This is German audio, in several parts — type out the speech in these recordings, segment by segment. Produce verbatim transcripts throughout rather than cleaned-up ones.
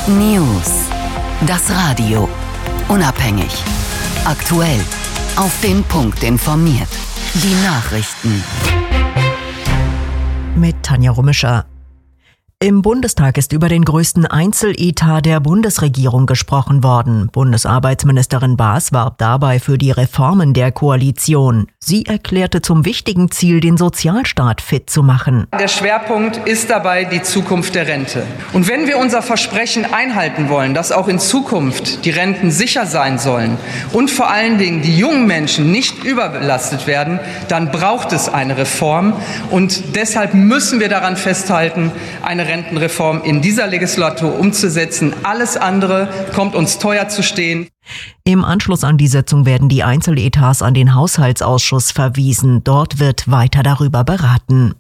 News. Das Radio. Unabhängig. Aktuell. Auf den Punkt informiert. Die Nachrichten. Mit Tanja Rummischer. Im Bundestag ist über den größten Einzeletat der Bundesregierung gesprochen worden. Bundesarbeitsministerin Baas warb dabei für die Reformen der Koalition. Sie erklärte zum wichtigen Ziel, den Sozialstaat fit zu machen. Der Schwerpunkt ist dabei die Zukunft der Rente. Und wenn wir unser Versprechen einhalten wollen, dass auch in Zukunft die Renten sicher sein sollen und vor allen Dingen die jungen Menschen nicht überbelastet werden, dann braucht es eine Reform. Und deshalb müssen wir daran festhalten, eine Rentenreform in dieser Legislatur umzusetzen. Alles andere kommt uns teuer zu stehen. Im Anschluss an die Sitzung werden die Einzeletats an den Haushaltsausschuss verwiesen. Dort wird weiter darüber beraten.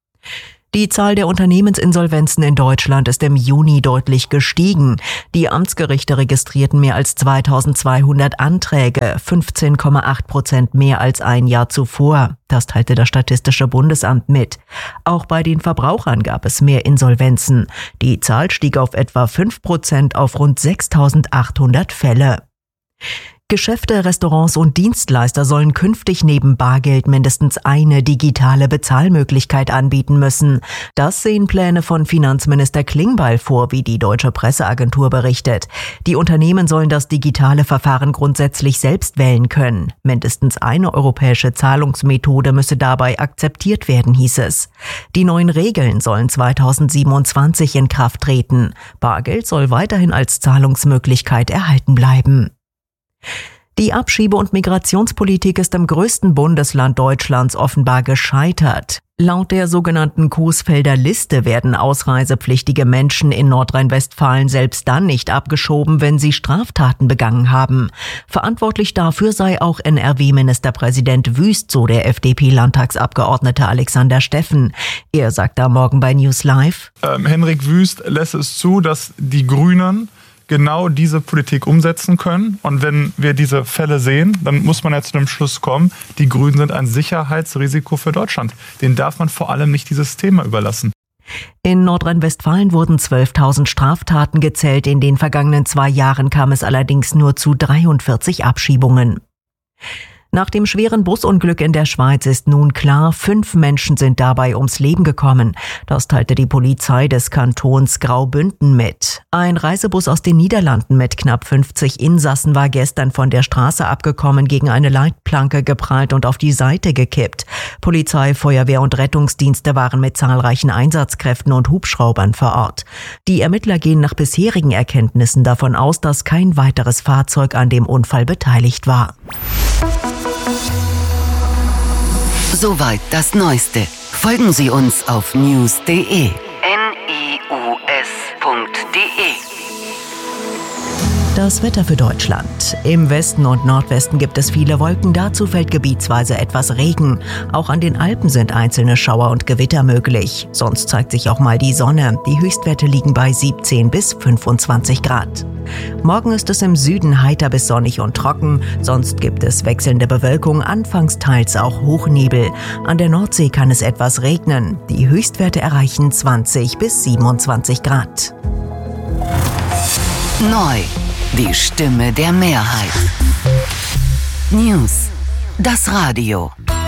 Die Zahl der Unternehmensinsolvenzen in Deutschland ist im Juni deutlich gestiegen. Die Amtsgerichte registrierten mehr als zweitausendzweihundert Anträge, fünfzehn Komma acht Prozent mehr als ein Jahr zuvor. Das teilte das Statistische Bundesamt mit. Auch bei den Verbrauchern gab es mehr Insolvenzen. Die Zahl stieg auf etwa fünf Prozent auf rund sechstausendachthundert Fälle. Geschäfte, Restaurants und Dienstleister sollen künftig neben Bargeld mindestens eine digitale Bezahlmöglichkeit anbieten müssen. Das sehen Pläne von Finanzminister Klingbeil vor, wie die Deutsche Presseagentur berichtet. Die Unternehmen sollen das digitale Verfahren grundsätzlich selbst wählen können. Mindestens eine europäische Zahlungsmethode müsse dabei akzeptiert werden, hieß es. Die neuen Regeln sollen zweitausendsiebenundzwanzig in Kraft treten. Bargeld soll weiterhin als Zahlungsmöglichkeit erhalten bleiben. Die Abschiebe- und Migrationspolitik ist im größten Bundesland Deutschlands offenbar gescheitert. Laut der sogenannten Coesfelder Liste werden ausreisepflichtige Menschen in Nordrhein-Westfalen selbst dann nicht abgeschoben, wenn sie Straftaten begangen haben. Verantwortlich dafür sei auch N R W-Ministerpräsident Wüst, so der F D P-Landtagsabgeordnete Alexander Steffen. Er sagt am Morgen bei News Live: ähm, Henrik Wüst lässt es zu, dass die Grünen genau diese Politik umsetzen können. Und wenn wir diese Fälle sehen, dann muss man ja zu dem Schluss kommen, die Grünen sind ein Sicherheitsrisiko für Deutschland. Den darf man vor allem nicht dieses Thema überlassen. In Nordrhein-Westfalen wurden zwölftausend Straftaten gezählt. In den vergangenen zwei Jahren kam es allerdings nur zu dreiundvierzig Abschiebungen. Nach dem schweren Busunglück in der Schweiz ist nun klar, fünf Menschen sind dabei ums Leben gekommen. Das teilte die Polizei des Kantons Graubünden mit. Ein Reisebus aus den Niederlanden mit knapp fünfzig Insassen war gestern von der Straße abgekommen, gegen eine Leitplanke geprallt und auf die Seite gekippt. Polizei, Feuerwehr und Rettungsdienste waren mit zahlreichen Einsatzkräften und Hubschraubern vor Ort. Die Ermittler gehen nach bisherigen Erkenntnissen davon aus, dass kein weiteres Fahrzeug an dem Unfall beteiligt war. Soweit das Neueste. Folgen Sie uns auf news punkt de. N I U S punkt de. Das Wetter für Deutschland. Im Westen und Nordwesten gibt es viele Wolken, dazu fällt gebietsweise etwas Regen. Auch an den Alpen sind einzelne Schauer und Gewitter möglich. Sonst zeigt sich auch mal die Sonne. Die Höchstwerte liegen bei siebzehn bis fünfundzwanzig Grad. Morgen ist es im Süden heiter bis sonnig und trocken. Sonst gibt es wechselnde Bewölkung, anfangs teils auch Hochnebel. An der Nordsee kann es etwas regnen. Die Höchstwerte erreichen zwanzig bis siebenundzwanzig Grad. Neu. Die Stimme der Mehrheit. News. Das Radio.